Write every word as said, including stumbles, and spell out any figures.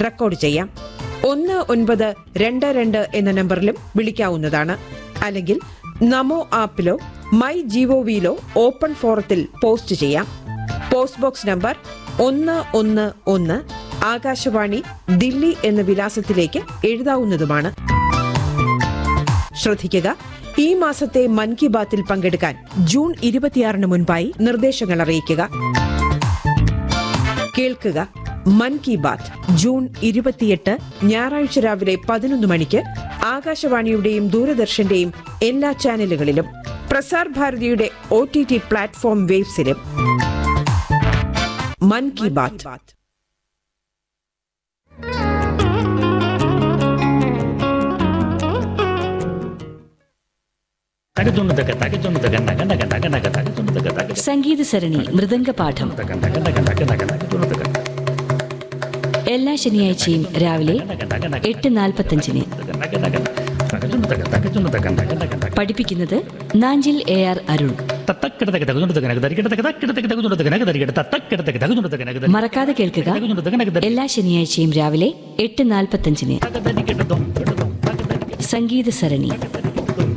Record ചെയ്യാം. ഒന്ന് ഒൻപത് രണ്ട് രണ്ട് എന്ന നമ്പറിലും വിളിക്കാവുന്നതാണ്. അല്ലെങ്കിൽ നമോ ആപ്പിലോ മൈ ജിഒവിയിലോ ഓപ്പൺ ഫോറത്തിൽ പോസ്റ്റ് ചെയ്യാം. പോസ്റ്റ് ബോക്സ് നമ്പർ ഒന്ന് ഒന്ന് ഒന്ന് ആകാശവാണി, ദില്ലി എന്ന വിലാസത്തിലേക്ക് എഴുതാവുന്നതുമാണ്. ശ്രദ്ധിക്കുക, ഈ മാസത്തെ മൻ കി ബാത്തിൽ പങ്കെടുക്കാൻ ജൂൺ ഇരുപത്തിയാറിന് മുൻപായി നിർദ്ദേശങ്ങൾ അറിയിക്കുക. കേൾക്കുക, മൻ കി ബാത്ത് ജൂൺ ഇരുപത്തിയെട്ട് ഞായറാഴ്ച രാവിലെ പതിനൊന്ന് മണിക്ക് ആകാശവാണിയുടെയും ദൂരദർശന്റെയും എല്ലാ ചാനലുകളിലും Prasar ഭാരതിയുടെ O T T platform വേവ്സിലും. മൻ കി ബാത്ത്. സംഗീത സരണി മൃദംഗ പാഠം എല്ലാ ശനിയാഴ്ചയും രാവിലെ എട്ട് നാൽപ്പത്തഞ്ചിന്. പഠിപ്പിക്കുന്നത് നാഞ്ചിൽ എ ആർ അരുൺ. മറക്കാതെ കേൾക്കുക, എല്ലാ ശനിയാഴ്ചയും രാവിലെ എട്ട് നാൽപ്പത്തഞ്ചിന് സംഗീത സരണി.